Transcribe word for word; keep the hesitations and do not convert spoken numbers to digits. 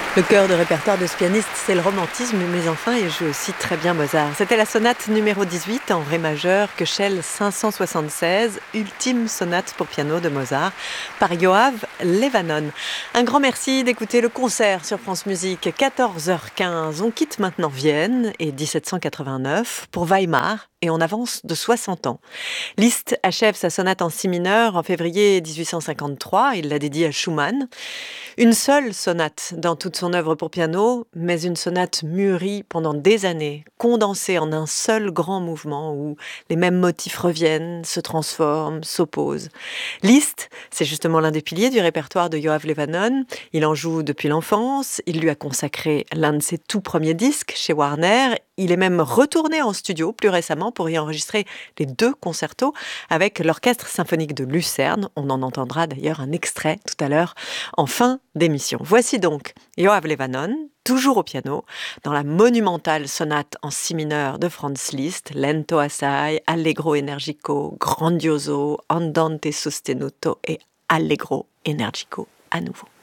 Le cœur de répertoire de ce pianiste, c'est le romantisme, mais enfin, il joue aussi très bien Mozart. C'était la sonate numéro dix-huit en ré majeur, Köchel cinq cent soixante-seize, ultime sonate pour piano de Mozart, par Yoav Levanon. Un grand merci d'écouter le concert sur France Musique, quatorze heures quinze. On quitte maintenant Vienne et dix-sept cent quatre-vingt-neuf pour Weimar et on avance de soixante ans. Liszt achève sa sonate en si mineur en février dix-huit cent cinquante-trois, il l'a dédiée à Schumann. Une seule sonate dans toute son œuvre pour piano, mais une sonate mûrie pendant des années, condensée en un seul grand mouvement où les mêmes motifs reviennent, se transforment, s'opposent. Liszt, c'est justement l'un des piliers du répertoire de Yoav Levanon. Il en joue depuis l'enfance, il lui a consacré l'un de ses tout premiers disques chez Warner. Il est même retourné en studio plus récemment pour y enregistrer les deux concertos avec l'Orchestre symphonique de Lucerne. On en entendra d'ailleurs un extrait tout à l'heure en fin d'émission. Voici donc Yoav Levanon, toujours au piano, dans la monumentale sonate en si mineur de Franz Liszt, Lento assai, Allegro energico, Grandioso, Andante sostenuto et Allegro energico à nouveau.